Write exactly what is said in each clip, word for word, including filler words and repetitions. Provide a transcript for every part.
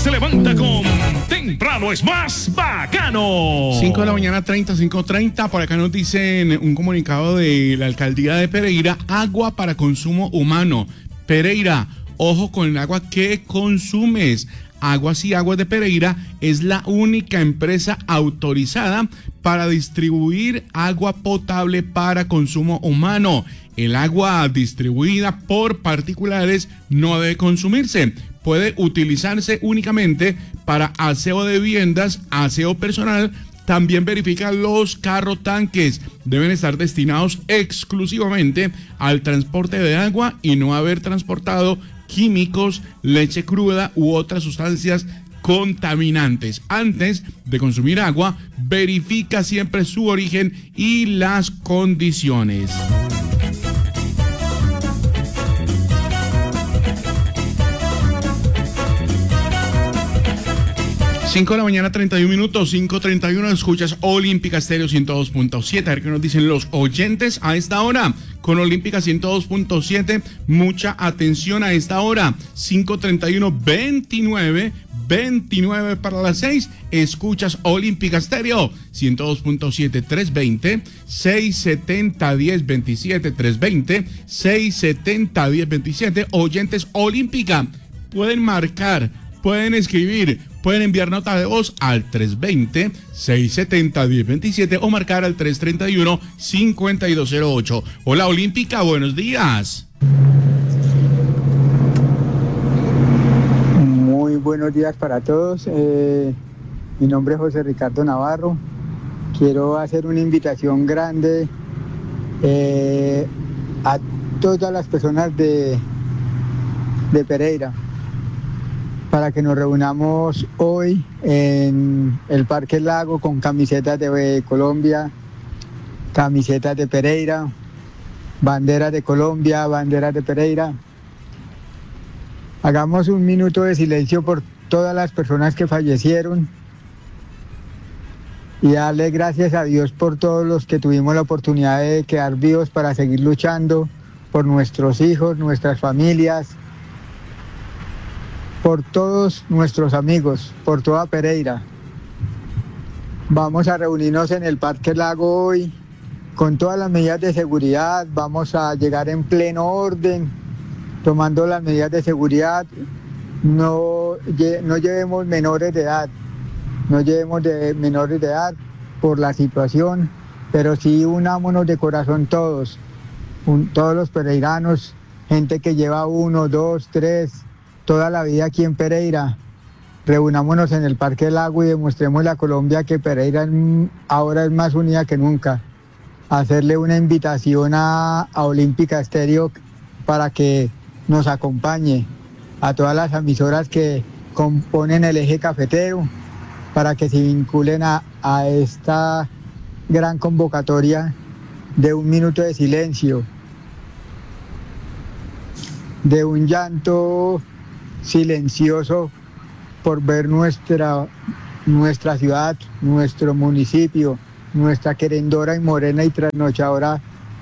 se levanta con Temprano es más bacano. cinco de la mañana, treinta, cinco treinta. Por acá nos dicen un comunicado de la alcaldía de Pereira: agua para consumo humano. Pereira, ojo con el agua que consumes. Aguas y Aguas de Pereira es la única empresa autorizada para distribuir agua potable para consumo humano. El agua distribuida por particulares no debe consumirse. Puede utilizarse únicamente para aseo de viviendas, aseo personal. También verifica los carro tanques. Deben estar destinados exclusivamente al transporte de agua y no haber transportado químicos, leche cruda u otras sustancias contaminantes. Antes de consumir agua, verifica siempre su origen y las condiciones. cinco de la mañana, treinta y un minutos, cinco treinta y uno, escuchas Olímpica Estéreo ciento dos punto siete. A ver qué nos dicen los oyentes a esta hora. Con Olímpica ciento dos punto siete, mucha atención a esta hora. cinco treinta y uno, veintinueve, veintinueve para las seis. Escuchas Olímpica Estéreo ciento dos punto siete, trescientos veinte, seiscientos setenta, diez veintisiete, trescientos veinte, seiscientos setenta, diez veintisiete. Oyentes Olímpica, pueden marcar, pueden escribir, pueden enviar nota de voz al trescientos veinte, seiscientos setenta, diez veintisiete o marcar al trescientos treinta y uno, cincuenta y dos cero ocho. Hola Olímpica, buenos días. Muy buenos días para todos. Eh, mi nombre es José Ricardo Navarro. Quiero hacer una invitación grande eh, a todas las personas de, de Pereira, para que nos reunamos hoy en el Parque Lago con camisetas de Colombia, camisetas de Pereira, banderas de Colombia, banderas de Pereira. Hagamos un minuto de silencio por todas las personas que fallecieron y darle gracias a Dios por todos los que tuvimos la oportunidad de quedar vivos para seguir luchando por nuestros hijos, nuestras familias, por todos nuestros amigos, por toda Pereira. Vamos a reunirnos en el Parque Lago hoy con todas las medidas de seguridad. Vamos a llegar en pleno orden, tomando las medidas de seguridad. No, no llevemos menores de edad, no llevemos de menores de edad por la situación, pero sí unámonos de corazón todos, un, todos los pereiranos, gente que lleva uno, dos, tres, toda la vida aquí en Pereira. Reunámonos en el Parque del Lago y demostremos a Colombia que Pereira ahora es más unida que nunca. Hacerle una invitación a, a Olímpica Estéreo para que nos acompañe, a todas las emisoras que componen el eje cafetero, para que se vinculen a, a esta gran convocatoria de un minuto de silencio, de un llanto silencioso por ver nuestra, nuestra ciudad, nuestro municipio, nuestra querendora y morena y trasnochadora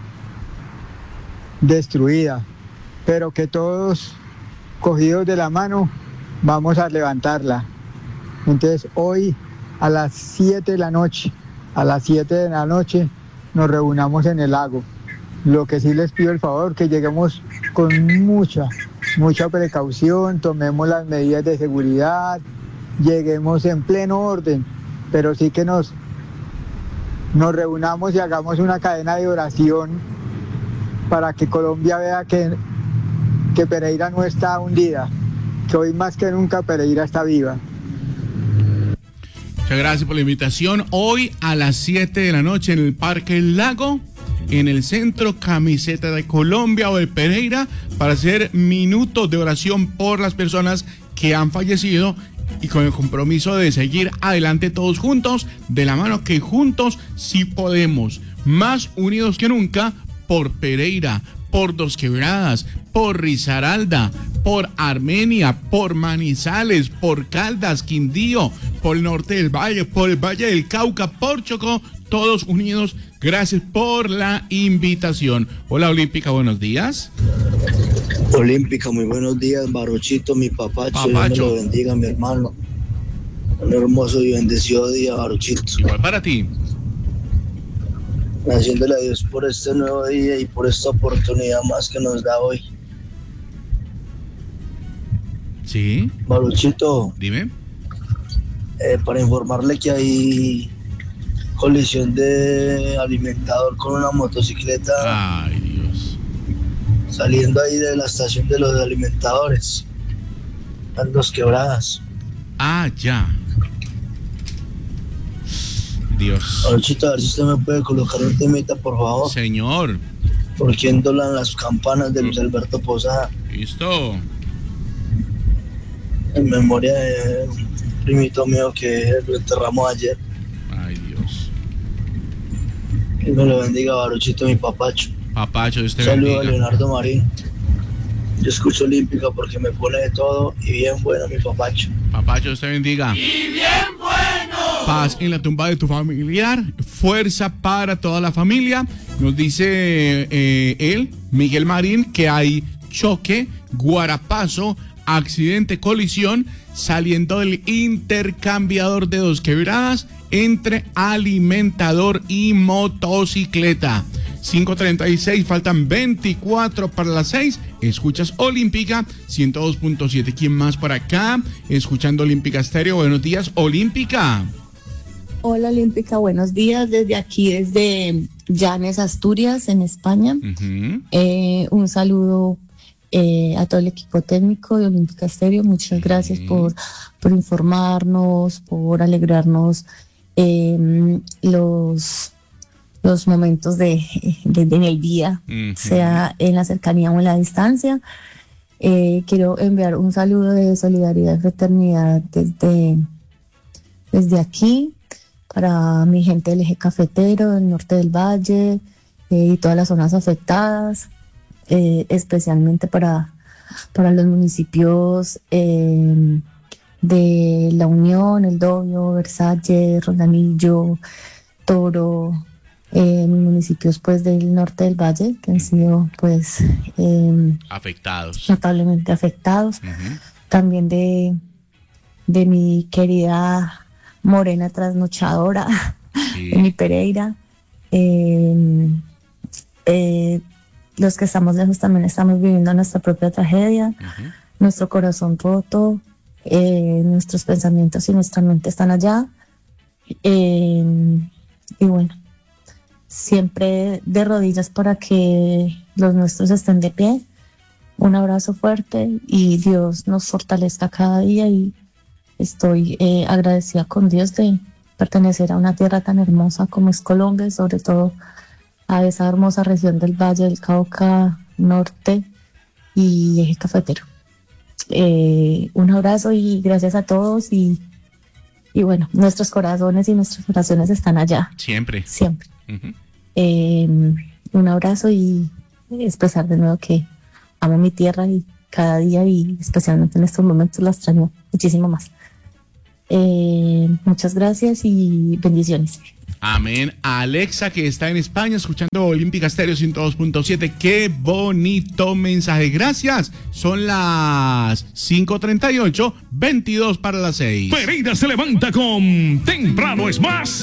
destruida, pero que todos cogidos de la mano vamos a levantarla. Entonces hoy a las siete de la noche, a las siete de la noche nos reunamos en el lago. Lo que sí les pido el favor, que lleguemos con mucha, mucha precaución, tomemos las medidas de seguridad, lleguemos en pleno orden, pero sí que nos, nos reunamos y hagamos una cadena de oración para que Colombia vea que, que Pereira no está hundida, que hoy más que nunca Pereira está viva. Muchas gracias por la invitación. Hoy a las siete de la noche en el Parque El Lago, en el centro, camiseta de Colombia o de Pereira, para hacer minutos de oración por las personas que han fallecido y con el compromiso de seguir adelante todos juntos, de la mano, que juntos sí podemos, más unidos que nunca, por Pereira, por Dos Quebradas, por Risaralda, por Armenia, por Manizales, por Caldas, Quindío, por el norte del valle, por el Valle del Cauca, por Chocó, todos unidos Gracias por la invitación. Hola Olímpica, buenos días. Olímpica, muy buenos días, Barochito, mi papacho, Papacho. Dios me lo bendiga, mi hermano. Un hermoso y bendecido día, Barochito. Igual para ti. Haciéndole a Dios por este nuevo día y por esta oportunidad más que nos da hoy. Sí. Barochito, Dime. eh, para informarle que hay colisión de alimentador con una motocicleta Ay, Dios. saliendo ahí de la estación de los alimentadores. Están dos quebradas. Ah, ya. Dios. Barochito, a ver si usted me puede colocar un temita, por favor. Señor. ¿Por quién dolan las campanas de Luis Alberto Posada? Listo. En memoria de un primito mío que lo enterramos ayer. Ay, Dios. Que me lo bendiga, Barochito, mi papacho. Papacho, Dios te Saludos a bendiga. Leonardo Marín. Yo escucho Olímpica porque me pone de todo y bien bueno, mi papacho. Papacho, Dios te bendiga. ¡Y bien bueno! Paz en la tumba de tu familiar, fuerza para toda la familia. Nos dice eh, él, Miguel Marín, que hay choque, guarapazo, accidente, colisión, saliendo del intercambiador de dos quebradas entre alimentador y motocicleta. cinco treinta y seis, faltan veinticuatro para las seis. Escuchas Olímpica ciento dos punto siete. ¿Quién más por acá? Escuchando Olímpica Estéreo. Buenos días, Olímpica. Hola Olímpica, buenos días desde aquí, desde Llanes, Asturias, en España. Uh-huh. Eh, un saludo eh, a todo el equipo técnico de Olímpica Estéreo. Muchas gracias Sí. por, por informarnos, por alegrarnos eh, los, los momentos de, de, de en el día, Uh-huh. sea en la cercanía o en la distancia. Eh, quiero enviar un saludo de solidaridad y fraternidad desde, desde aquí para mi gente del eje cafetero, del norte del valle eh, y todas las zonas afectadas, eh, especialmente para, para los municipios eh, de La Unión, El Dobio, Versalles, Rondanillo, Toro, eh, municipios pues del norte del valle que han sido pues eh, Afectados. notablemente afectados. Uh-huh. También de, de mi querida morena trasnochadora, Sí. de mi Pereira. Eh, eh, los que estamos lejos también estamos viviendo nuestra propia tragedia, Uh-huh. nuestro corazón roto, eh, nuestros pensamientos y nuestra mente están allá. Eh, y bueno, siempre de rodillas para que los nuestros estén de pie. Un abrazo fuerte y Dios nos fortalezca cada día, y estoy eh, agradecida con Dios de pertenecer a una tierra tan hermosa como es Colombia, y sobre todo a esa hermosa región del Valle del Cauca Norte y Eje Cafetero. Eh, un abrazo y gracias a todos, y, y bueno, nuestros corazones y nuestras oraciones están allá, Siempre. siempre. Uh-huh. Eh, un abrazo y expresar de nuevo que amo mi tierra y cada día, y especialmente en estos momentos, la extraño muchísimo más. Eh, muchas gracias y bendiciones. Amén. A Alexa, que está en España escuchando Olímpica Estéreo ciento dos punto siete. Qué bonito mensaje. Gracias. Son las cinco treinta y ocho, veintidós para las seis. Pereira se levanta con Temprano es Más